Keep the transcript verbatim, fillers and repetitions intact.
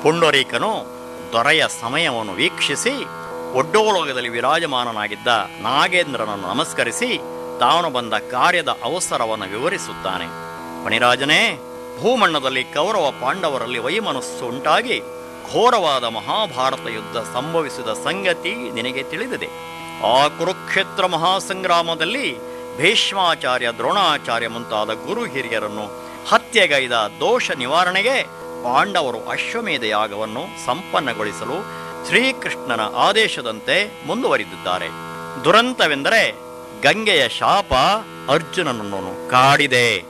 ಪುಂಡರೀಕನು ದೊರೆಯ ಸಮಯವನ್ನು ವೀಕ್ಷಿಸಿ ಒಡ್ಡೋಲೋಗದಲ್ಲಿ ವಿರಾಜಮಾನನಾಗಿದ್ದ ನಾಗೇಂದ್ರನನ್ನು ನಮಸ್ಕರಿಸಿ ತಾನು ಬಂದ ಕಾರ್ಯದ ಅವಸರವನ್ನು ವಿವರಿಸುತ್ತಾನೆ. ಫಣಿರಾಜನೇ, ಭೂಮಣ್ಣದಲ್ಲಿ ಕೌರವ ಪಾಂಡವರಲ್ಲಿ ವೈಮನಸ್ಸು ಉಂಟಾಗಿ ಘೋರವಾದ ಮಹಾಭಾರತ ಯುದ್ಧ ಸಂಭವಿಸಿದ ಸಂಗತಿ ನಿನಗೆ ತಿಳಿದಿದೆ. ಆ ಕುರುಕ್ಷೇತ್ರ ಮಹಾಸಂಗ್ರಾಮದಲ್ಲಿ ಭೀಷ್ಮಾಚಾರ್ಯ, ದ್ರೋಣಾಚಾರ್ಯ ಮುಂತಾದ ಗುರು ಹಿರಿಯರನ್ನು ಹತ್ಯೆಗೈದ ದೋಷ ನಿವಾರಣೆಗೆ ಪಾಂಡವರು ಅಶ್ವಮೇಧ ಯಾಗವನ್ನು ಸಂಪನ್ನಗೊಳಿಸಲು ಶ್ರೀಕೃಷ್ಣನ ಆದೇಶದಂತೆ ಮುಂದುವರಿದಿದ್ದಾರೆ. ದುರಂತವೆಂದರೆ ಗಂಗೆಯ ಶಾಪ ಅರ್ಜುನನನ್ನು ಕಾಡಿದೆ.